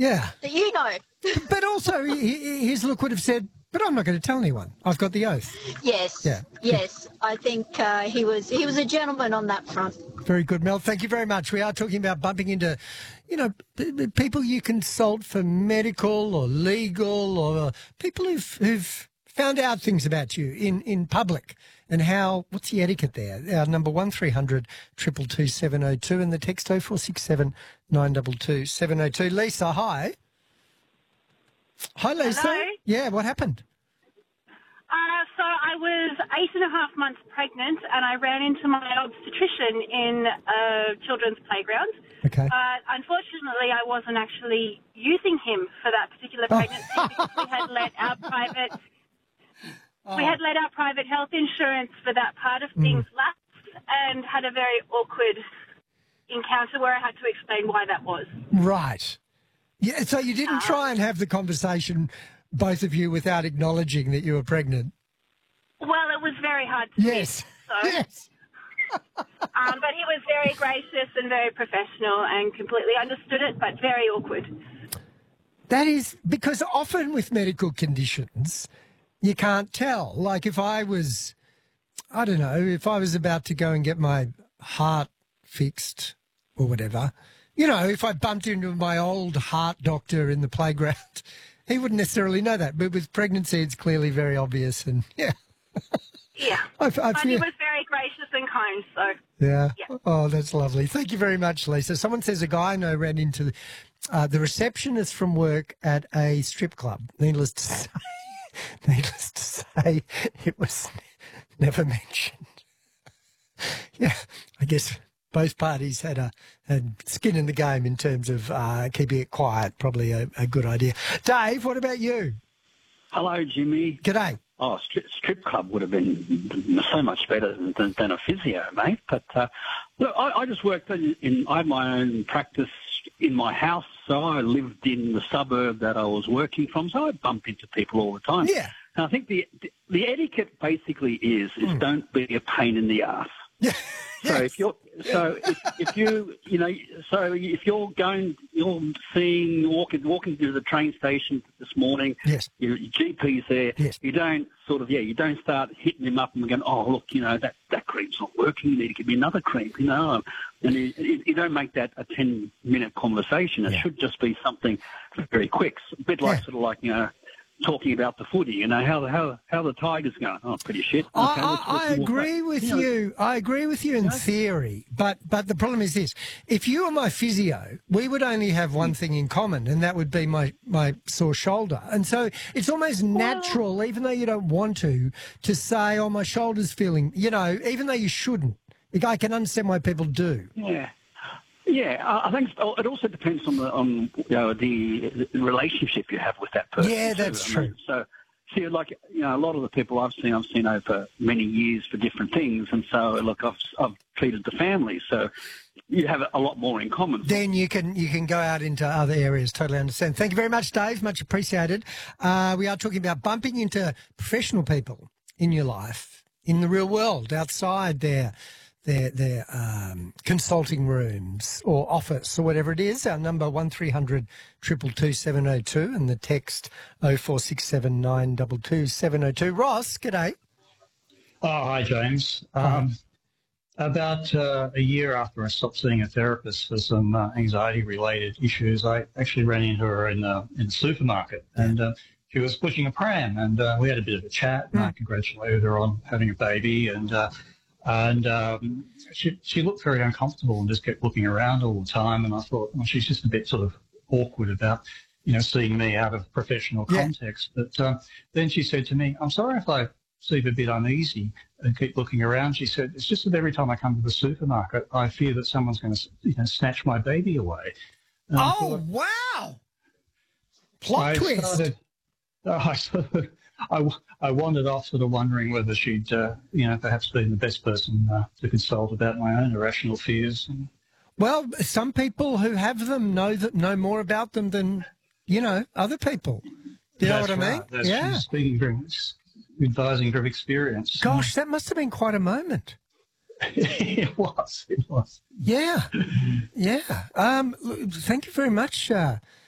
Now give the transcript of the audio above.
Yeah. that you know. But also, his look would have said, but I'm not going to tell anyone. I've got the oath. Yes. Yeah. Yes. I think he was a gentleman on that front. Very good, Mel. Thank you very much. We are talking about bumping into, people you consult for medical or legal or people who've found out things about you in public and what's the etiquette there? Our number 1300 222 702 and the text 0467 922 702. Lisa, hi. Hi, Lisa. Hello. Yeah, what happened? So I was 8.5 months pregnant and I ran into my obstetrician in a children's playground. Okay. Unfortunately, I wasn't actually using him for that particular pregnancy because we had let our private health insurance for that part of things lapse and had a very awkward encounter where I had to explain why that was. Right. Yeah, so you didn't try and have the conversation, both of you, without acknowledging that you were pregnant? Well, it was very hard to Yes. miss, so. Yes. But he was very gracious and very professional and completely understood it, but very awkward. That is because often with medical conditions, you can't tell. Like if I was about to go and get my heart fixed or whatever, if I bumped into my old heart doctor in the playground, he wouldn't necessarily know that. But with pregnancy, it's clearly very obvious. And yeah. Yeah. But he was very gracious and kind, so. Yeah. Yeah. Oh, that's lovely. Thank you very much, Lisa. Someone says a guy I know ran into the receptionist from work at a strip club. Needless to say, it was never mentioned. Yeah, I guess both parties had skin in the game in terms of keeping it quiet. Probably a good idea. Dave, what about you? Hello, Jimmy. G'day. Oh, strip club would have been so much better than a physio, mate. But look, I just worked I had my own practice in my house, so I lived in the suburb that I was working from, so I bump into people all the time. Yeah. And I think the etiquette basically is don't be a pain in the ass. Yeah. So Yes. if you're walking to the train station this morning, Yes. your GP's there, Yes. you don't you don't start hitting him up and going, oh look, that cream's not working, you need to give me another cream, and you don't make that a 10-minute conversation. It should just be something very quick, a bit like sort of like talking about the footy, how the Tigers going? Oh, pretty shit. Okay, I agree with you. I agree with you in theory, but the problem is this: if you were my physio, we would only have one thing in common, and that would be my sore shoulder. And so it's almost natural, even though you don't want to say, "Oh, my shoulder's feeling," even though you shouldn't. I can understand why people do. Yeah. Yeah, I think it also depends on the relationship you have with that person. Yeah, that's true. So, see, like a lot of the people I've seen over many years for different things, and so look, I've treated the family, so you have a lot more in common. Then you can go out into other areas. Totally understand. Thank you very much, Dave. Much appreciated. We are talking about bumping into professional people in your life, in the real world, outside their consulting rooms or office or whatever it is. Our number 1300 222 702 and the text 0467 922 702. Ross, g'day. Oh, hi, James. About a year after I stopped seeing a therapist for some anxiety-related issues, I actually ran into her in the supermarket, and she was pushing a pram, and we had a bit of a chat, and I congratulated her on having a baby, and she looked very uncomfortable and just kept looking around all the time. And I thought, well, she's just a bit sort of awkward about, seeing me out of professional context. But then she said to me, I'm sorry if I seem a bit uneasy and keep looking around. She said, it's just that every time I come to the supermarket, I fear that someone's going to snatch my baby away. And wow. Plot twist. I wandered off sort of wondering whether she'd, perhaps been the best person to consult about my own irrational fears. Well, some people who have them know more about them than, other people. Do you know what I mean? That's speaking advising from experience. Gosh, that must have been quite a moment. It was. Yeah. Thank you very much,